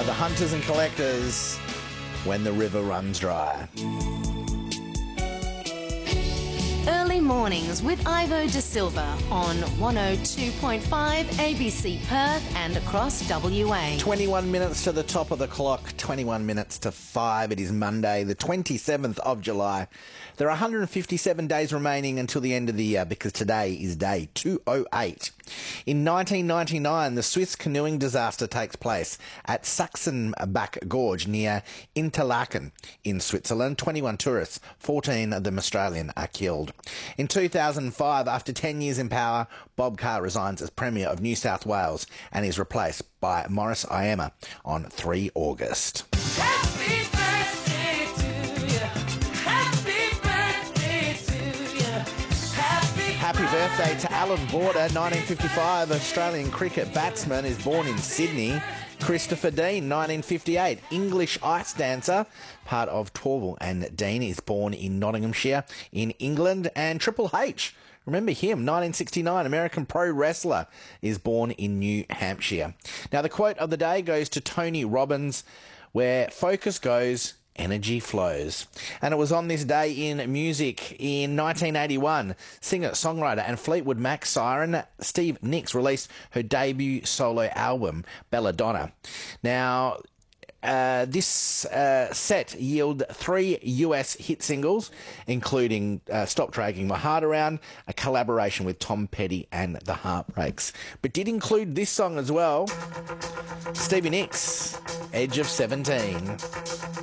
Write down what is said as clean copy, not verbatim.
The Hunters and Collectors, When the River Runs Dry. Early mornings with Ivo De Silva on 102.5 ABC Perth and across WA. 21 minutes to the top of the clock, 21 minutes to 5. It is Monday, the 27th of July. There are 157 days remaining until the end of the year because today is day 208. In 1999, the Swiss canoeing disaster takes place at Sachsenbach Gorge near Interlaken in Switzerland. 21 tourists, 14 of them Australian, are killed. In 2005, after 10 years in power, Bob Carr resigns as Premier of New South Wales and is replaced by Maurice Iema on 3 August. Happy birthday to you. Happy birthday to you. Happy birthday to Alan Border, 1955, Australian cricket batsman, is born in Sydney. Christopher Dean, 1958, English ice dancer, part of Torval and Dean, is born in Nottinghamshire in England. And Triple H, remember him, 1969, American pro wrestler, is born in New Hampshire. Now, the quote of the day goes to Tony Robbins, where focus goes, energy flows. And it was on this day in music in 1981, singer-songwriter and Fleetwood Mac siren Steve Nicks released her debut solo album, Belladonna. Now, this set yielded 3 US hit singles, including Stop Dragging My Heart Around, a collaboration with Tom Petty and the Heartbreaks. But did include this song as well, Stevie Nicks, Edge of 17.